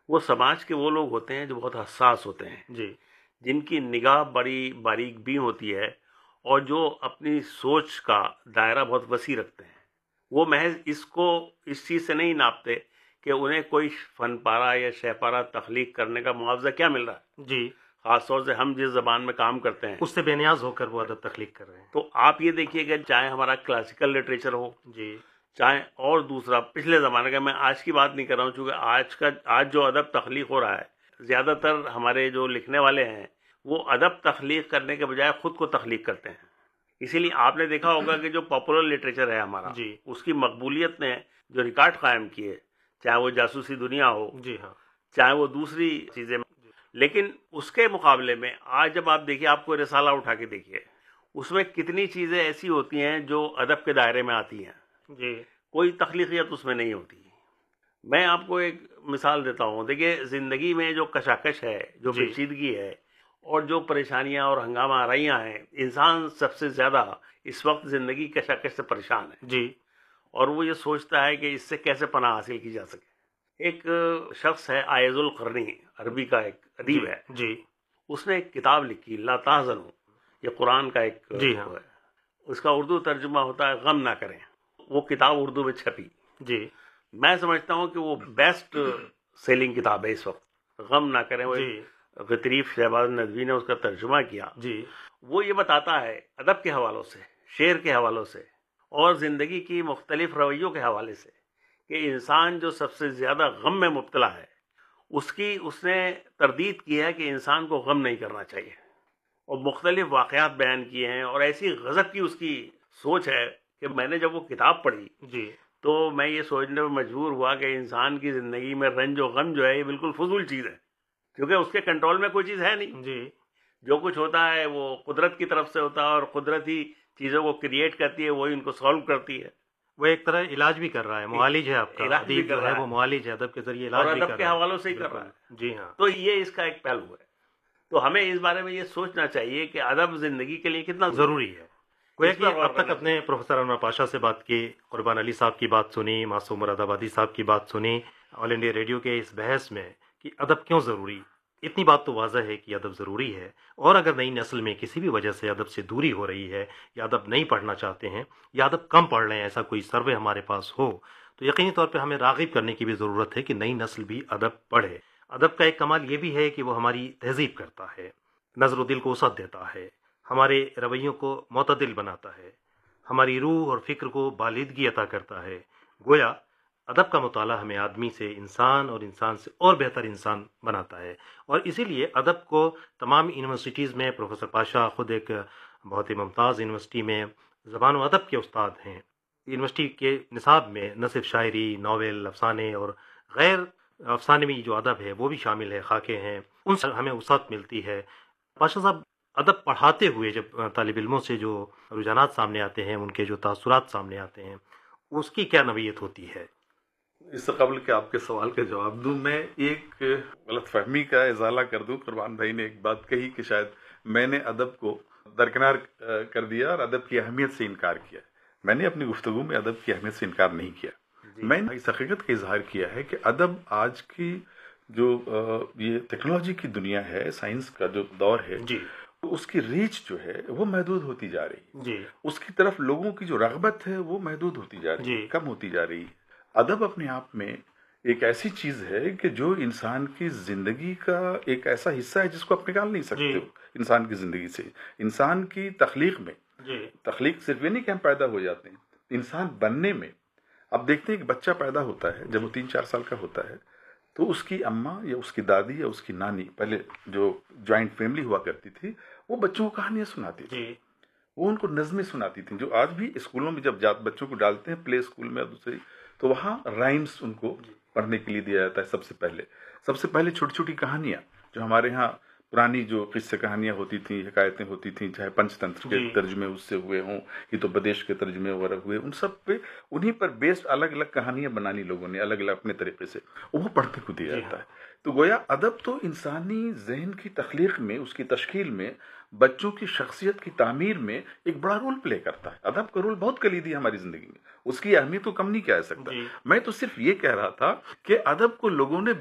وہ سماج کے وہ لوگ ہوتے ہیں جو بہت حساس ہوتے ہیں، جی جن کی نگاہ بڑی باریک بین ہوتی ہے، اور جو اپنی سوچ کا دائرہ بہت وسیع رکھتے ہیں۔ وہ محض اس چیز سے نہیں ناپتے کہ انہیں کوئی فن پارہ یا شہ پارہ تخلیق کرنے کا معاوضہ کیا مل رہا ہے۔ جی، خاص طور سے ہم جس زبان میں کام کرتے ہیں اس سے بے نیاز ہو کر وہ ادب تخلیق کر رہے ہیں۔ تو آپ یہ دیکھیے کہ چاہے ہمارا کلاسیکل لٹریچر ہو، جی چاہے اور دوسرا پچھلے زمانے کا، میں آج کی بات نہیں کر رہا ہوں، چونکہ آج جو ادب تخلیق ہو رہا ہے، زیادہ تر ہمارے جو لکھنے والے ہیں وہ ادب تخلیق کرنے کے بجائے خود کو تخلیق کرتے ہیں۔ اسی لیے آپ نے دیکھا ہوگا کہ جو پاپولر لٹریچر ہے ہمارا، جی اس کی مقبولیت نے جو ریکارڈ قائم کیے، چاہے وہ جاسوسی دنیا ہو، جی ہاں چاہے وہ دوسری چیزیں، لیکن اس کے مقابلے میں آج جب آپ دیکھیے، آپ کو رسالہ اٹھا کے دیکھیے، اس میں کتنی چیزیں ایسی ہوتی ہیں جو ادب کے دائرے میں آتی ہیں، جی کوئی تخلیقیت اس میں نہیں ہوتی۔ میں آپ کو ایک مثال دیتا ہوں، دیکھیے زندگی میں جو کشاکش ہے، جو جی پیچیدگی ہے، اور جو پریشانیاں اور ہنگامہ آرائیاں ہیں، انسان سب سے زیادہ اس وقت زندگی کشاکش سے پریشان ہے، جی اور وہ یہ سوچتا ہے کہ اس سے کیسے پناہ حاصل کی جا سکے۔ ایک شخص ہے عائض القرنی، عربی کا ایک ادیب جی ہے، جی اس نے ایک کتاب لکھی لا تحزنوا، یہ قرآن کا ایک جی ہاں وہ ہے، اس کا اردو ترجمہ ہوتا ہے غم نہ کریں۔ وہ کتاب اردو میں چھپی، جی میں سمجھتا ہوں کہ وہ بیسٹ سیلنگ کتاب ہے اس وقت، غم نہ کریں۔ وہ جی ایک غطریف شہباز ندوی نے اس کا ترجمہ کیا۔ جی وہ یہ بتاتا ہے ادب کے حوالوں سے، شعر کے حوالوں سے، اور زندگی کی مختلف رویوں کے حوالے سے، کہ انسان جو سب سے زیادہ غم میں مبتلا ہے، اس نے تردید کی ہے کہ انسان کو غم نہیں کرنا چاہیے، اور مختلف واقعات بیان کیے ہیں، اور ایسی غضب کی اس کی سوچ ہے کہ میں نے جب وہ کتاب پڑھی جی تو میں یہ سوچنے پر مجبور ہوا کہ انسان کی زندگی میں رنج و غم جو ہے یہ بالکل فضول چیز ہے، کیونکہ اس کے کنٹرول میں کوئی چیز ہے نہیں۔ جی جو کچھ ہوتا ہے وہ قدرت کی طرف سے ہوتا ہے، اور قدرت ہی چیزوں کو کریٹ کرتی ہے، وہی ان کو سالو کرتی ہے۔ وہ ایک طرح علاج بھی کر رہا ہے، معالج ہے آپ کا علاج بھی ادیب کر جو ہے، رہا وہ معالج ہے، ادب کے ذریعے اور علاج بھی ادب کر کے رہا ہے۔ حوالوں سے ہی کر بالکل رہا ہے۔ جی ہاں تو یہ اس کا ایک پہلو ہے۔ تو ہمیں اس بارے میں یہ سوچنا چاہیے کہ ادب زندگی کے لیے کتنا ضروری ہے۔ گویا اس کہ پر غور اب تک کرنا اپنے پروفیسر انور پاشا سے بات کی، قربان علی صاحب کی بات سنی، معصوم مراد آبادی صاحب کی بات سنی، آل انڈیا ریڈیو کے اس بحث میں کہ ادب کیوں ضروری، اتنی بات تو واضح ہے کہ ادب ضروری ہے، اور اگر نئی نسل میں کسی بھی وجہ سے ادب سے دوری ہو رہی ہے، یا ادب نہیں پڑھنا چاہتے ہیں، یا ادب کم پڑھ رہے ہیں، ایسا کوئی سروے ہمارے پاس ہو، تو یقینی طور پہ ہمیں راغب کرنے کی بھی ضرورت ہے کہ نئی نسل بھی ادب پڑھے۔ ادب کا ایک کمال یہ بھی ہے کہ وہ ہماری تہذیب کرتا ہے، نظر و دل کو وسعت دیتا ہے، ہمارے رویوں کو معتدل بناتا ہے، ہماری روح اور فکر کو بالیدگی عطا کرتا ہے۔ گویا ادب کا مطالعہ ہمیں آدمی سے انسان، اور انسان سے اور بہتر انسان بناتا ہے، اور اسی لیے ادب کو تمام یونیورسٹیز میں، پروفیسر پاشا خود ایک بہت ہی ممتاز یونیورسٹی میں زبان و ادب کے استاد ہیں، یونیورسٹی کے نصاب میں نہ صرف شاعری، ناول، افسانے اور غیر افسانوی جو ادب ہے وہ بھی شامل ہے، خاکے ہیں، ان سے ہمیں وسعت ملتی ہے۔ پاشا صاحب، ادب پڑھاتے ہوئے جب طالب علموں سے جو رجحانات سامنے آتے ہیں، ان کے جو تاثرات سامنے آتے ہیں، اس کی کیا نوعیت ہوتی ہے؟ اس سے قبل کہ آپ کے سوال کا جواب دوں، میں ایک غلط فہمی کا ازالہ کر دوں۔ قربان بھائی نے ایک بات کہی کہ شاید میں نے ادب کو درکنار کر دیا اور ادب کی اہمیت سے انکار کیا۔ میں نے اپنی گفتگو میں ادب کی اہمیت سے انکار نہیں کیا، میں نے اس حقیقت کا اظہار کیا ہے کہ ادب آج کی جو یہ ٹیکنالوجی کی دنیا ہے، سائنس کا جو دور ہے، جی اس کی ریچ جو ہے وہ محدود ہوتی جا رہی ہے، جی اس کی طرف لوگوں کی جو رغبت ہے وہ محدود ہوتی جا رہی ہے، جی کم ہوتی جا رہی ہے۔ ادب اپنے آپ میں ایک ایسی چیز ہے کہ جو انسان کی زندگی کا ایک ایسا حصہ ہے جس کو آپ نکال نہیں سکتے جی ہو انسان کی زندگی سے، انسان کی تخلیق میں۔ جی تخلیق صرف یہ نہیں کہ ہم پیدا ہو جاتے ہیں، انسان بننے میں اب دیکھتے ہیں کہ بچہ پیدا ہوتا ہے، جب وہ 3-4 سال کا ہوتا ہے تو اس کی اماں یا اس کی دادی یا اس کی نانی، پہلے جو جوائنٹ فیملی ہوا کرتی تھی، وہ بچوں کو کہانیاں سناتی تھی، جی وہ ان کو نظمیں سناتی تھیں، جو آج بھی اسکولوں میں جب بچوں کو ڈالتے ہیں پلے اسکول میں اور دوسری، تو وہاں رائمز ان کو پڑھنے کے لیے دیا جاتا ہے۔ سب سے پہلے چھوٹی چھوٹی کہانیاں جو ہمارے ہاں پرانی جو قصے کہانیاں ہوتی تھیں، حکایتیں ہوتی تھیں، چاہے پنچ تنتر کے جی ترجمے اس سے ہوئے ہوں، ہتوپدیش کے ترجمے وغیرہ ہوئے، ان سب پہ انہیں پر بیسڈ الگ الگ کہانیاں بنانی لوگوں نے الگ الگ اپنے طریقے سے، وہ پڑھنے کو دیا جی جاتا ہاں ہے۔ تو گویا ادب تو انسانی ذہن کی تخلیق میں، اس کی تشکیل میں، بچوں کی شخصیت کی تعمیر میں ایک بڑا رول پلے کرتا ہے۔ ادب کا رول بہت کلیدی ہے ہماری زندگی میں، اس کی اہمیت کو کم نہیں کیا جا سکتا۔ جی میں تو صرف یہ کہہ رہا تھا کہ ادب کو لوگوں نے